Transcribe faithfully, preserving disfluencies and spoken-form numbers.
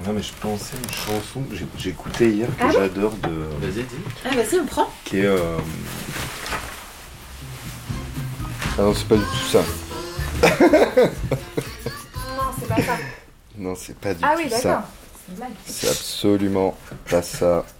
Non mais je pensais à une chanson que j'ai, j'ai écoutée hier que Ah bon j'adore de. Vas-y, dis. Ah vas-y, on prend. Qui est. Euh... Ah non, c'est pas du tout ça. Non, c'est pas ça. Non, c'est pas du Ah tout oui, ça. d'accord. C'est une blague. C'est absolument pas ça.